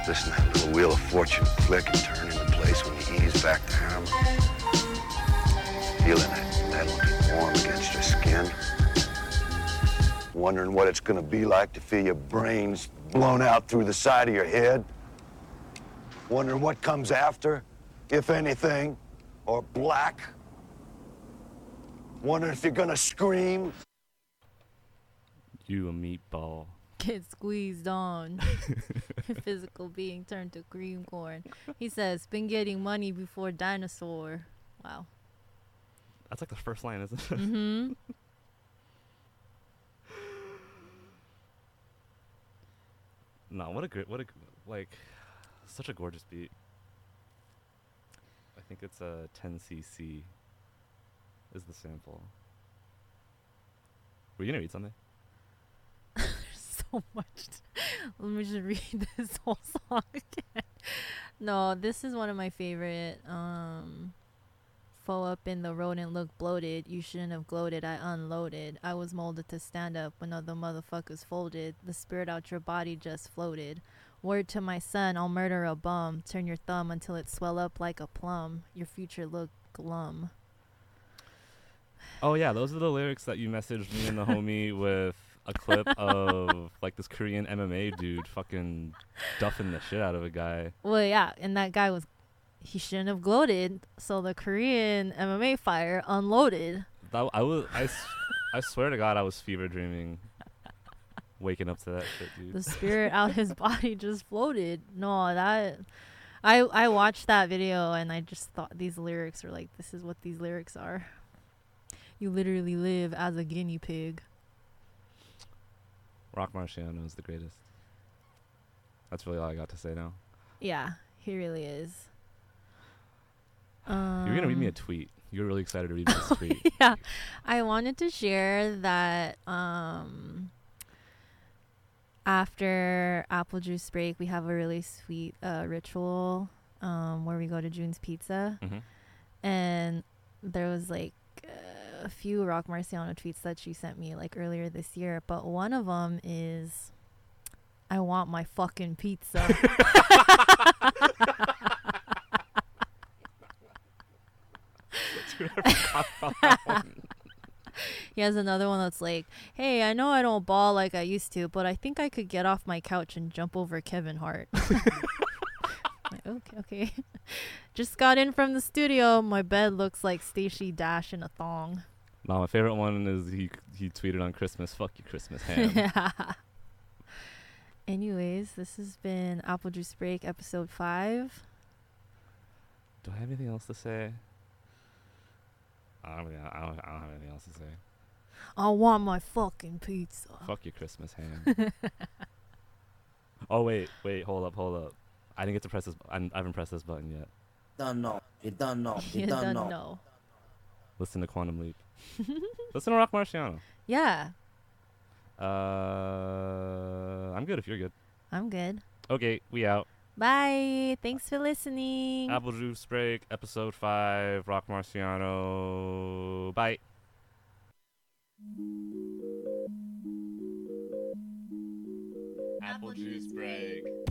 Listen, that little wheel of fortune flick and turn into place when you ease back the hammer. Feeling that metal get warm against your skin. Wondering what it's gonna be like to feel your brains blown out through the side of your head. Wondering what comes after, if anything, or black. Wondering if you're gonna scream. You a meatball. Get squeezed on. Physical being turned to cream corn. He says, been getting money before dinosaur. Wow. That's like the first line, isn't it? Mm-hmm. No, such a gorgeous beat. I think it's a 10cc is the sample. Were you gonna read something? So much. Let me just read this whole song again. No, this is one of my favorite. Foe up in the road and look bloated. You shouldn't have gloated. I unloaded. I was molded to stand up when other motherfuckers folded. The spirit out your body just floated. Word to my son, I'll murder a bum. Turn your thumb until it swell up like a plum. Your future look glum. Oh yeah, those are the lyrics that you messaged me and the homie with a clip of like this Korean MMA dude fucking duffing the shit out of a guy. Well, yeah, and that guy he shouldn't have gloated. So the Korean MMA fighter unloaded. I swear to God, I was fever dreaming, waking up to that shit, dude. The spirit out his body just floated. No, that I watched that video and I just thought these lyrics are like, this is what these lyrics are. You literally live as a guinea pig. Rock Marciano is the greatest. That's really all I got to say now. Yeah, he really is. You're gonna read me a tweet. You're really excited to read this tweet. Yeah, I wanted to share that after Apple Juice break, we have a really sweet ritual where we go to June's Pizza. Mm-hmm. And there was like a few Rock Marciano tweets that she sent me like earlier this year, but one of them is, I want my fucking pizza. He has another one that's like, hey, I know I don't ball like I used to, but I think I could get off my couch and jump over Kevin Hart. Like, okay. Just got in from the studio. My bed looks like Stacey Dash in a thong. No, my favorite one is he tweeted on Christmas, fuck you Christmas ham. Yeah. Anyways, this has been Apple Juice Break episode 5. Do I have anything else to say? I don't have anything else to say. I want my fucking pizza. Fuck your Christmas ham. Oh, wait, hold up. I didn't get to press this. I haven't pressed this button yet. Don't know. You don't know. You don't know. Listen to Quantum Leap. Listen to Rock Marciano. Yeah. I'm good if you're good. I'm good. Okay, we out. Bye. Thanks for listening. Apple Juice Break, episode 5, Rock Marciano. Bye. Apple Juice Break.